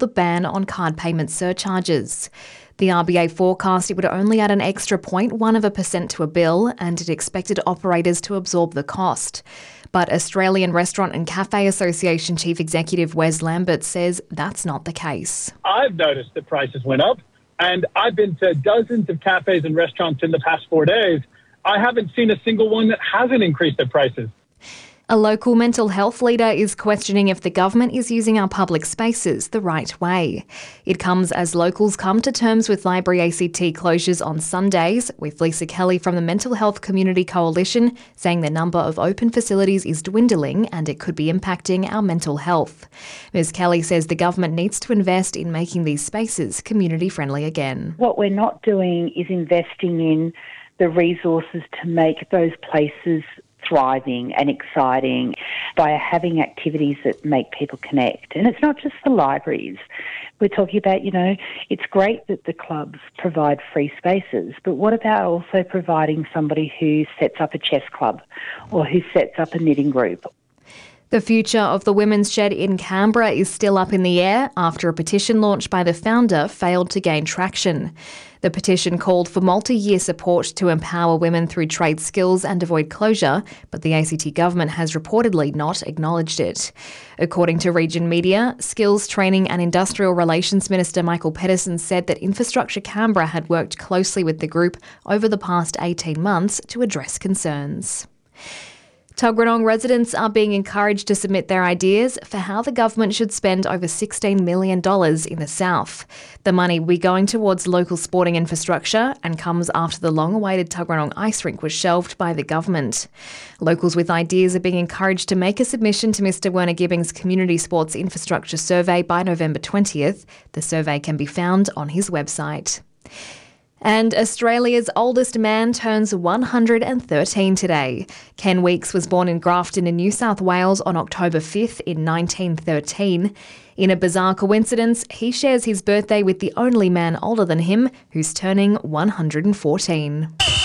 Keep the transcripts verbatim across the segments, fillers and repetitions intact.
the ban on card payment surcharges. The R B A forecast it would only add an extra zero point one of a percent to a bill, and it expected operators to absorb the cost. But Australian Restaurant and Cafe Association Chief Executive Wes Lambert says that's not the case. I've noticed that prices went up, and I've been to dozens of cafes and restaurants in the past four days. I haven't seen a single one that hasn't increased their prices. A local mental health leader is questioning if the government is using our public spaces the right way. It comes as locals come to terms with library A C T closures on Sundays, with Lisa Kelly from the Mental Health Community Coalition saying the number of open facilities is dwindling and it could be impacting our mental health. Miz Kelly says the government needs to invest in making these spaces community-friendly again. What we're not doing is investing in the resources to make those places thriving and exciting by having activities that make people connect. And it's not just the libraries. We're talking about, you know, it's great that the clubs provide free spaces, but what about also providing somebody who sets up a chess club or who sets up a knitting group? The future of the Women's Shed in Canberra is still up in the air after a petition launched by the founder failed to gain traction. The petition called for multi-year support to empower women through trade skills and avoid closure, but the A C T government has reportedly not acknowledged it. According to Region Media, Skills, Training and Industrial Relations Minister Michael Pedersen said that Infrastructure Canberra had worked closely with the group over the past eighteen months to address concerns. Tuggeranong residents are being encouraged to submit their ideas for how the government should spend over sixteen million dollars in the south. The money will be going towards local sporting infrastructure and comes after the long-awaited Tuggeranong ice rink was shelved by the government. Locals with ideas are being encouraged to make a submission to Mr Werner Gibbings' Community Sports Infrastructure Survey by November twentieth. The survey can be found on his website. And Australia's oldest man turns one hundred thirteen today. Ken Weeks was born in Grafton in New South Wales on October fifth in nineteen thirteen. In a bizarre coincidence, he shares his birthday with the only man older than him, who's turning one hundred fourteen.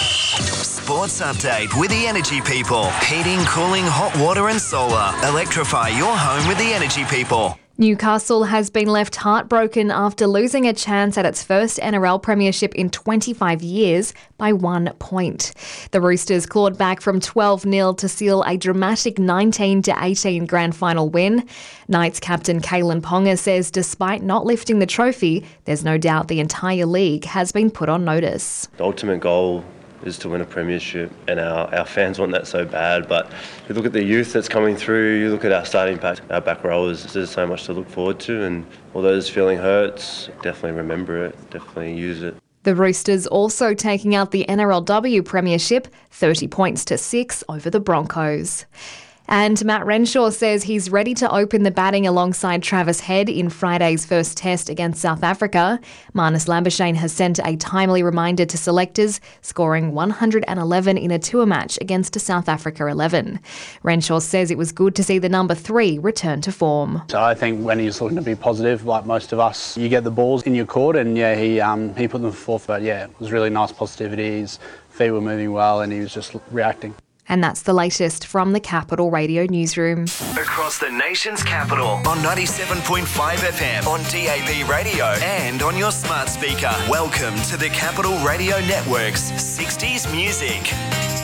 Sports update with the Energy People. Heating, cooling, hot water and solar. Electrify your home with the Energy People. Newcastle has been left heartbroken after losing a chance at its first N R L premiership in twenty-five years by one point. The Roosters clawed back from twelve nil to seal a dramatic nineteen to eighteen grand final win. Knights captain Kalen Ponga says despite not lifting the trophy, there's no doubt the entire league has been put on notice. The ultimate goal is to win a premiership, and our, our fans want that so bad, but you look at the youth that's coming through, you look at our starting pack, our back rowers, there's so much to look forward to, and although this feeling hurts, definitely remember it, definitely use it. The Roosters also taking out the N R L W premiership, thirty points to six over the Broncos. And Matt Renshaw says he's ready to open the batting alongside Travis Head in Friday's first test against South Africa. Marnus Labuschagne has sent a timely reminder to selectors, scoring one hundred eleven in a tour match against a South Africa eleven. Renshaw says it was good to see the number three return to form. So I think when he's looking to be positive, like most of us, you get the balls in your court, and yeah, he um, he put them forth. But yeah, it was really nice positivity. His feet were moving well, and he was just reacting. And that's the latest from the Capital Radio newsroom. Across the nation's capital on ninety-seven point five F M, on D A B radio and on your smart speaker. Welcome to the Capital Radio Network's sixties Music.